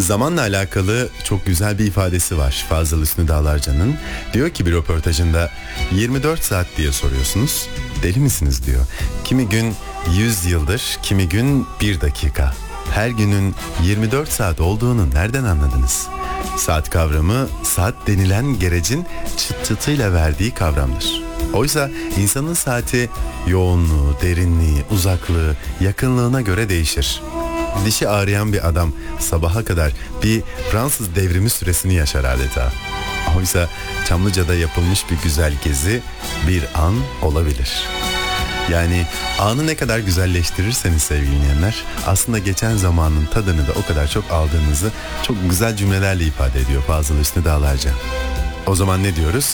Zamanla alakalı çok güzel bir ifadesi var Fazıl Hüsnü Dağlarca'nın. Diyor ki bir röportajında 24 saat diye soruyorsunuz. Deli misiniz diyor. Kimi gün 100 yıldır, kimi gün 1 dakika. Her günün 24 saat olduğunu nereden anladınız? Saat kavramı saat denilen gerecin çıt çıtıyla verdiği kavramdır. Oysa insanın saati yoğunluğu, derinliği, uzaklığı, yakınlığına göre değişir. Dişi ağrıyan bir adam sabaha kadar bir Fransız devrimi süresini yaşar adeta. Oysa Çamlıca'da yapılmış bir güzel gezi bir an olabilir. Yani anı ne kadar güzelleştirirseniz sevgili dinleyenler, aslında geçen zamanın tadını da o kadar çok aldığınızı çok güzel cümlelerle ifade ediyor Fazıl Hüsnü Dağlarca. O zaman ne diyoruz?